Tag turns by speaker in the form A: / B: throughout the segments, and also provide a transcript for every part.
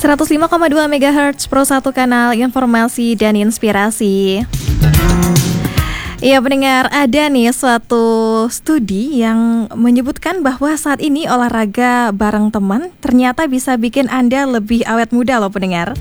A: 105,2 MHz Pro 1 kanal informasi dan inspirasi. Iya pendengar, ada nih suatu studi yang menyebutkan bahwa saat ini olahraga bareng teman ternyata bisa bikin Anda lebih awet muda loh pendengar.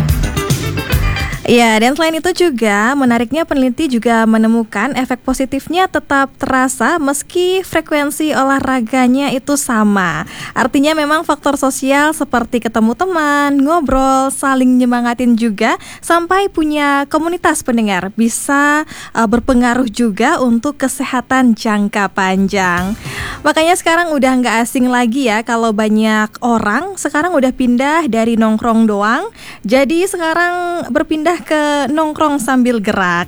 A: Ya, dan selain itu juga menariknya peneliti juga menemukan efek positifnya tetap terasa meski frekuensi olahraganya itu sama. Artinya memang faktor sosial seperti ketemu teman, ngobrol, saling nyemangatin juga, sampai punya komunitas pendengar bisa berpengaruh juga untuk kesehatan jangka panjang. Makanya sekarang udah nggak asing lagi ya kalau banyak orang sekarang udah pindah dari nongkrong doang, jadi sekarang berpindah ke nongkrong sambil gerak.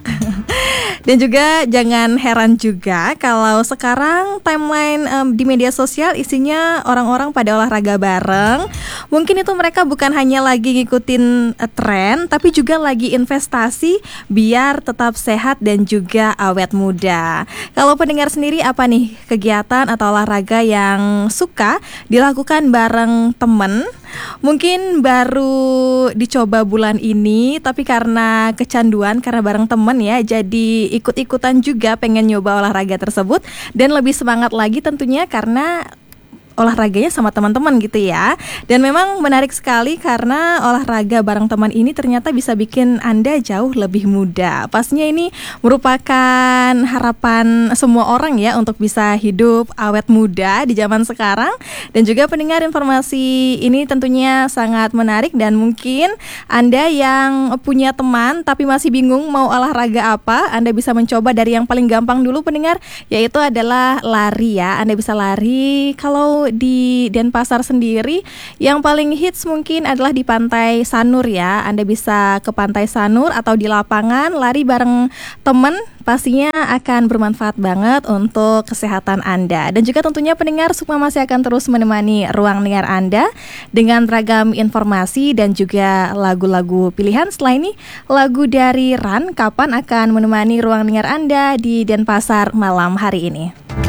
A: Dan juga jangan heran juga kalau sekarang timeline di media sosial isinya orang-orang pada olahraga bareng. Mungkin itu mereka bukan hanya lagi ngikutin tren, tapi juga lagi investasi biar tetap sehat dan juga awet muda. Kalau pendengar sendiri apa nih kegiatan atau olahraga yang suka dilakukan bareng temen? Mungkin baru dicoba bulan ini, tapi karena kecanduan, karena bareng temen ya, jadi ikut-ikutan juga pengen nyoba olahraga tersebut. Dan lebih semangat lagi tentunya karena olahraganya sama teman-teman gitu ya. Dan memang menarik sekali karena olahraga bareng teman ini ternyata bisa bikin Anda jauh lebih muda. Pastinya ini merupakan harapan semua orang ya untuk bisa hidup awet muda di zaman sekarang. Dan juga pendengar, informasi ini tentunya sangat menarik dan mungkin Anda yang punya teman tapi masih bingung mau olahraga apa, Anda bisa mencoba dari yang paling gampang dulu pendengar, yaitu adalah lari ya. Anda bisa lari. Kalau di Denpasar sendiri yang paling hits mungkin adalah di Pantai Sanur ya. Anda bisa ke Pantai Sanur atau di lapangan lari bareng teman, pastinya akan bermanfaat banget untuk kesehatan Anda. Dan juga tentunya pendengar, Sukma masih akan terus menemani ruang dengar Anda dengan ragam informasi dan juga lagu-lagu pilihan. Setelah ini lagu dari Ran, Kapan akan menemani ruang dengar Anda di Denpasar malam hari ini.